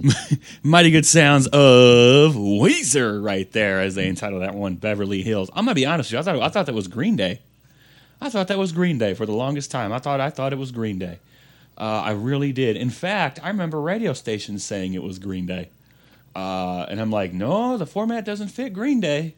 Mighty good sounds of Weezer right there, as they entitled that one, Beverly Hills. I'm gonna be honest with you. I thought that was Green Day. I thought that was Green Day for the longest time. I thought it was Green Day. I really did. In fact, I remember radio stations saying it was Green Day, and I'm like, no, the format doesn't fit Green Day.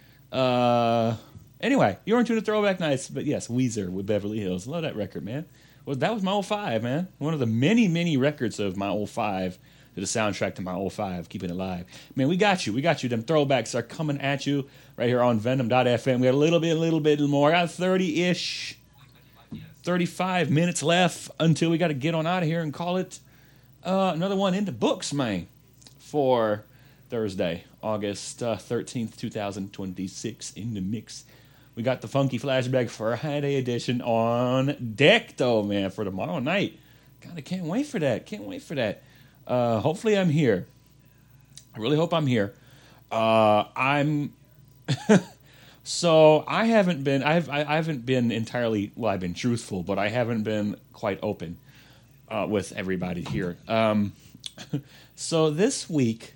Anyway, you're into the Throwback Nights, but yes, Weezer with Beverly Hills. Love that record, man. Well, that was my 05, man. One of the many, many records of my 05. To the soundtrack to my 05, keeping it live. Man, we got you. Them throwbacks are coming at you right here on Venom.fm. We got a little bit more. I got 30-ish, 35 minutes left until we got to get on out of here and call it another one in the books, man, for Thursday, August 13th, 2026, in the mix. We got the Funky Flashback Friday edition on deck, though, man, for tomorrow night. God, I can't wait for that. Hopefully I'm here. I really hope I'm here. So I haven't been entirely, well, I've been truthful, but I haven't been quite open with everybody here. So this week,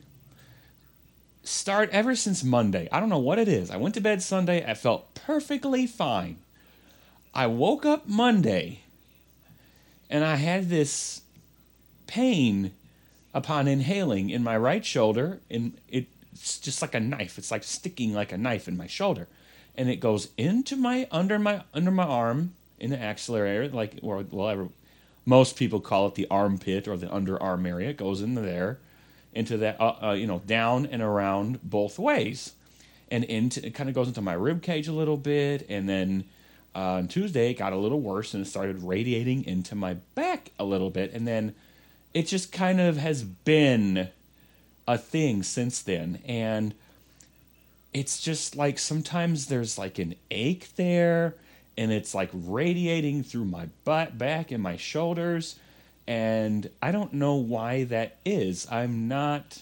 ever since Monday, I don't know what it is. I went to bed Sunday, I felt perfectly fine. I woke up Monday, and I had this pain upon inhaling in my right shoulder, and it's just like a knife. It's like sticking like a knife in my shoulder, and it goes into under my arm in the axillary area, like, or whatever most people call it, the armpit or the underarm area. It goes into there, into that down and around both ways, and it kind of goes into my rib cage a little bit, and then on Tuesday it got a little worse, and it started radiating into my back a little bit, and then it just kind of has been a thing since then. And it's just like sometimes there's like an ache there, and it's like radiating through my back and my shoulders. And I don't know why that is. I'm not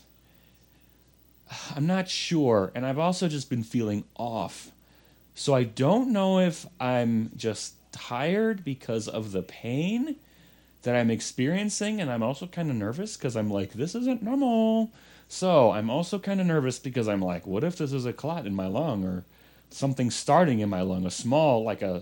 sure. And I've also just been feeling off. So I don't know if I'm just tired because of the pain that I'm experiencing, and I'm also kind of nervous because I'm like, this isn't normal. So I'm also kind of nervous because I'm like, what if this is a clot in my lung, or something starting in my lung, a small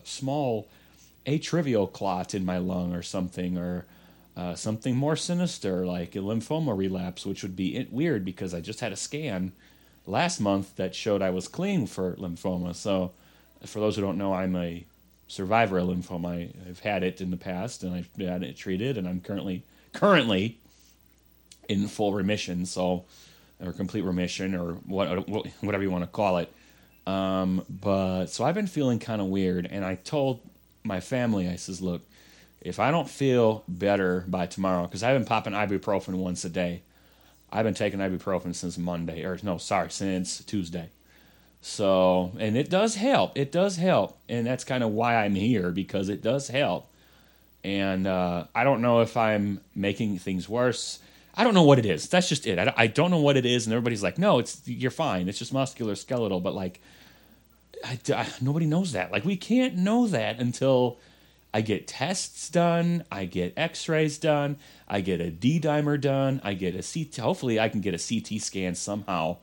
atrial clot in my lung, or something, or something more sinister like a lymphoma relapse, which would be weird because I just had a scan last month that showed I was clean for lymphoma. So for those who don't know, I'm a survivor of lymphoma. I've had it in the past, and I've had it treated, and I'm currently in full remission, or complete remission, or whatever you want to call it. But so I've been feeling kind of weird, and I told my family, I says, look, if I don't feel better by tomorrow, because I've been popping ibuprofen once a day. I've been taking ibuprofen since since Tuesday. So, and it does help. And that's kind of why I'm here, because it does help. And I don't know if I'm making things worse. I don't know what it is. That's just it. I don't know what it is. And everybody's like, no, you're fine. It's just musculoskeletal. But like, nobody knows that. Like, we can't know that until I get tests done. I get x-rays done. I get a D-dimer done. I get a CT. Hopefully I can get a CT scan somehow.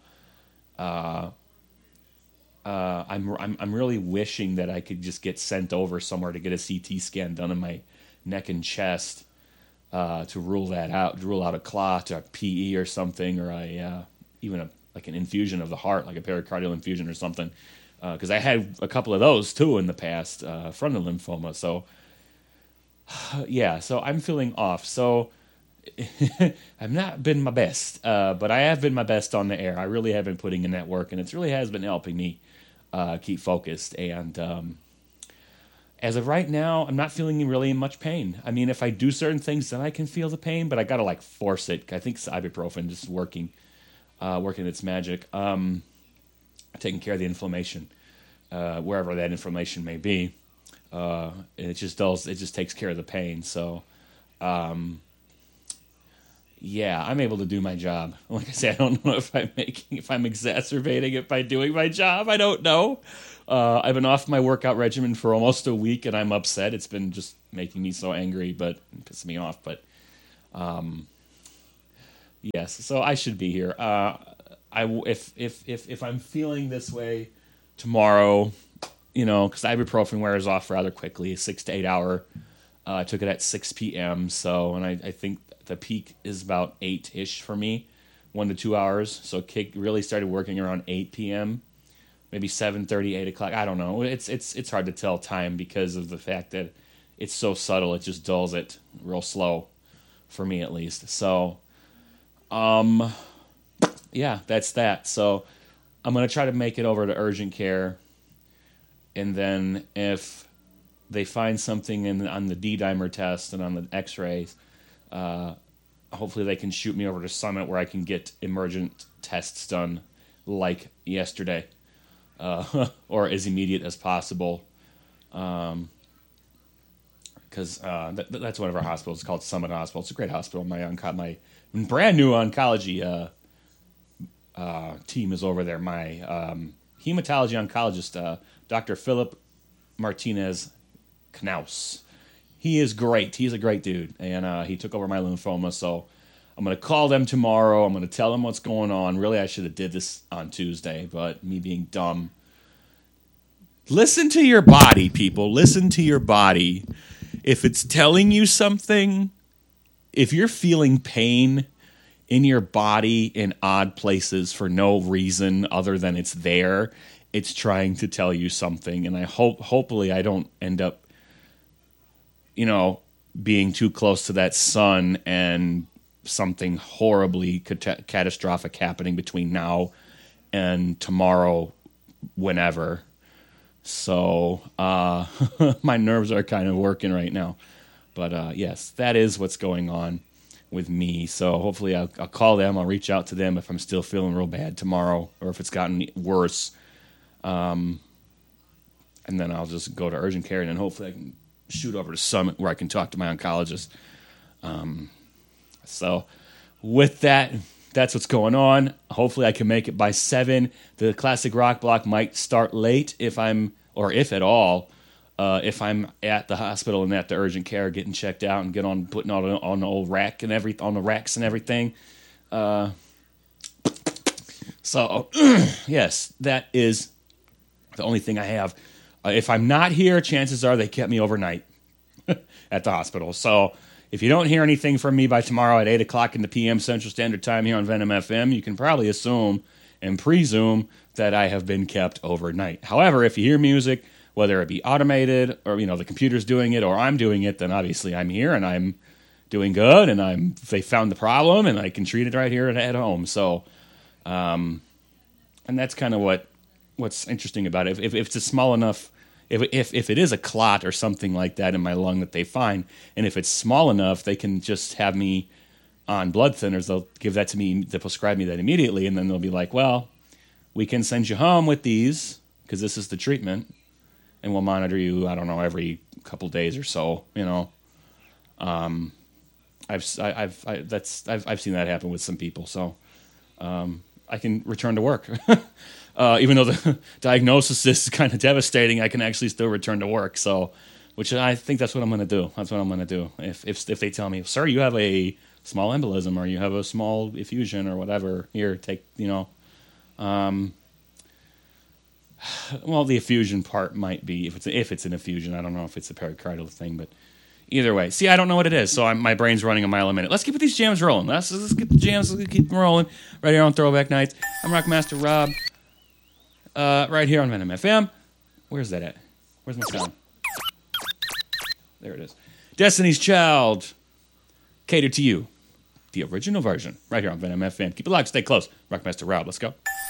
I'm really wishing that I could just get sent over somewhere to get a CT scan done in my neck and chest to rule out a clot, or a PE or something, or even like an infusion of the heart, like a pericardial infusion or something. Because I had a couple of those too in the past from the lymphoma. So yeah, so I'm feeling off. So I've not been my best, but I have been my best on the air. I really have been putting in that work, and it really has been helping me keep focused. And as of right now, I'm not feeling really much pain. I mean, if I do certain things, then I can feel the pain, but I gotta like force it. I think ibuprofen is working its magic, taking care of the inflammation, wherever that inflammation may be. And it just takes care of the pain. So, yeah, I'm able to do my job. Like I say, I don't know if I'm exacerbating it by doing my job. I don't know. I've been off my workout regimen for almost a week, and I'm upset. It's been just making me so angry, but pissing me off. But Yes, so I should be here. If I'm feeling this way tomorrow, because ibuprofen wears off rather quickly, 6 to 8 hour. I took it at 6 p.m. So, and I think the peak is about 8-ish for me, 1 to 2 hours. So kick really started working around 8 p.m. Maybe 7:30, 8 o'clock. I don't know. It's hard to tell time because of the fact that it's so subtle. It just dulls it real slow, for me at least. So, yeah, that's that. So I'm gonna try to make it over to urgent care, and then if they find something on the D-dimer test and on the X-rays, hopefully they can shoot me over to Summit where I can get emergent tests done like yesterday, or as immediate as possible. Because that's one of our hospitals. It's called Summit Hospital. It's a great hospital. My brand new oncology team is over there. My hematology oncologist, Dr. Philip Martinez Knaus. He is great. He's a great dude, and he took over my lymphoma. So I'm going to call them tomorrow. I'm going to tell them what's going on. Really, I should have did this on Tuesday, but me being dumb. Listen to your body, people. Listen to your body. If it's telling you something, if you're feeling pain in your body in odd places for no reason other than it's there, it's trying to tell you something. And hopefully I don't end up, being too close to that sun and something horribly catastrophic happening between now and tomorrow, whenever. So my nerves are kind of working right now. But yes, that is what's going on with me. So hopefully I'll call them. I'll reach out to them if I'm still feeling real bad tomorrow or if it's gotten worse. And then I'll just go to urgent care, and then hopefully I can shoot over to Summit where I can talk to my oncologist. So with that, that's what's going on. Hopefully I can make it by 7. The classic rock block might start late if at all, if I'm at the hospital and at the urgent care getting checked out and putting on the old rack and on the racks and everything. So yes, that is the only thing I have. If I'm not here, chances are they kept me overnight at the hospital. So if you don't hear anything from me by tomorrow at 8 o'clock in the p.m. Central Standard Time here on Venom FM, you can probably assume and presume that I have been kept overnight. However, if you hear music, whether it be automated or, the computer's doing it or I'm doing it, then obviously I'm here and I'm doing good and they found the problem and I can treat it right here at home. So, and that's kind of what's interesting about it. If it's a small enough, if it is a clot or something like that in my lung that they find, and if it's small enough, they can just have me on blood thinners. They'll give that to me, they'll prescribe me that immediately, and then they'll be like, well, we can send you home with these because this is the treatment, and we'll monitor you, I don't know, every couple days or so, I've seen that happen with some people, so I can return to work. Even though the diagnosis is kind of devastating, I can actually still return to work. So, which I think that's what I'm going to do. That's what I'm going to do. If they tell me, sir, you have a small embolism or you have a small effusion or whatever, here, take, well, the effusion part might be if it's an effusion. I don't know if it's a pericardial thing, but either way. See, I don't know what it is, so my brain's running a mile a minute. Let's keep these jams rolling. Let's get the jams. Let's keep them rolling. Right here on Throwback Nights. I'm Rockmaster Rob. Right here on Venom FM. Where's that at? Where's my sound? There it is. Destiny's Child. Cater to you. The original version. Right here on Venom FM. Keep it locked. Stay close. Rockmaster Rob. Let's go.